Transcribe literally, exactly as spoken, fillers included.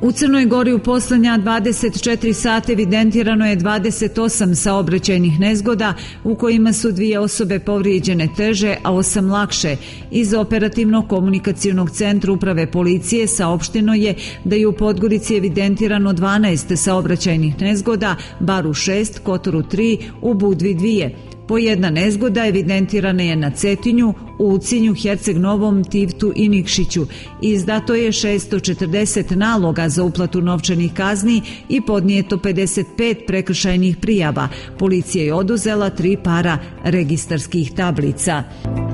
U Crnoj Gori u poslednja dvadeset četiri sata evidentirano je dvadeset osam saobraćajnih nezgoda u kojima su dvije osobe povrijeđene teže, a osam lakše. Iz operativnog komunikacionog centra uprave policije saopšteno je da je u Podgorici evidentirano dvanaest saobraćajnih nezgoda, Baru šest, Kotoru tri, u Budvi dvije. Po jedna nezgoda evidentirana je na Cetinju, u Ucinju, Herceg Novom, Tivtu i Nikšiću. Izdato je šesto četrdeset naloga za uplatu novčanih kazni i podnijeto pedeset pet prekršajnih prijava. Policija je oduzela tri para registarskih tablica.